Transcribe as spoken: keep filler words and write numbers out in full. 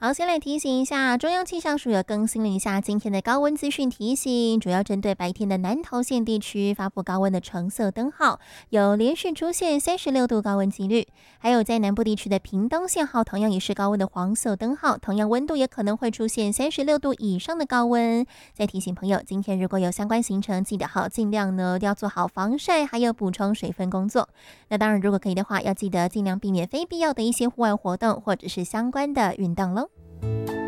好，先来提醒一下，中央气象署有更新了一下今天的高温资讯提醒，主要针对白天的南投县地区发布高温的橙色灯号，有连续出现三十六度高温几率。还有在南部地区的屏东县号，同样也是高温的黄色灯号，同样温度也可能会出现三十六度以上的高温。再提醒朋友，今天如果有相关行程，记得好尽量呢要做好防晒，还有补充水分工作。那当然，如果可以的话，要记得尽量避免非必要的一些户外活动或者是相关的运动喽。